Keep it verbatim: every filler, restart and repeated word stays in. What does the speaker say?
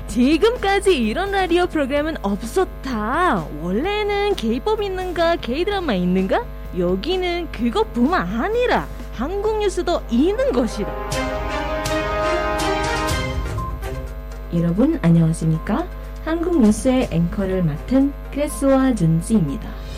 지금까지 이런 라디오 프로그램은 없었다. 원래는 K-팝 있는가 K-드라마 있는가? 여기는 그것뿐만 아니라 한국 뉴스도 있는 것이다. 여러분 안녕하십니까? 한국 뉴스의 앵커를 맡은 크레스와 준지입니다.